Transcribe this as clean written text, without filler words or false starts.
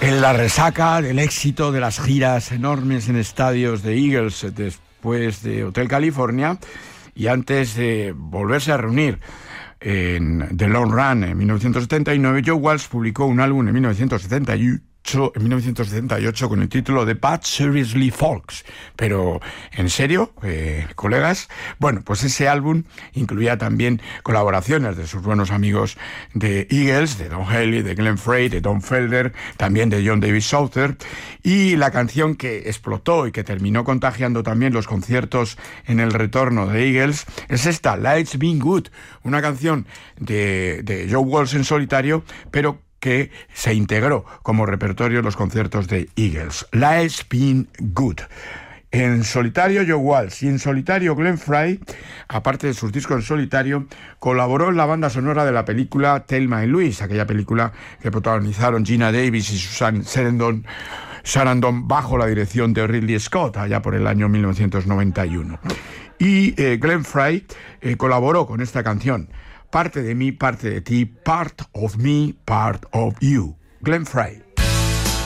En la resaca del éxito de las giras enormes en estadios de Eagles después de Hotel California y antes de volverse a reunir en The Long Run en 1979, Joe Walsh publicó un álbum en 1978 con el título de But Seriously Folks. Pero, ¿en serio, colegas? Bueno, pues ese álbum incluía también colaboraciones de sus buenos amigos de Eagles, de Don Henley, de Glenn Frey, de Don Felder, también de John David Souther, y la canción que explotó y que terminó contagiando también los conciertos en el retorno de Eagles es esta, Life's Been Good, una canción de Joe Walsh en solitario, pero que se integró como repertorio en los conciertos de Eagles. Life's Been Good. En solitario Joe Walsh y en solitario Glenn Frey, aparte de sus discos en solitario, colaboró en la banda sonora de la película Thelma y Louise, aquella película que protagonizaron Gina Davis y Susan Sarandon bajo la dirección de Ridley Scott, allá por el año 1991. Y Glenn Frey colaboró con esta canción, Parte de mí, parte de ti, part of me, part of you. Glenn Frey.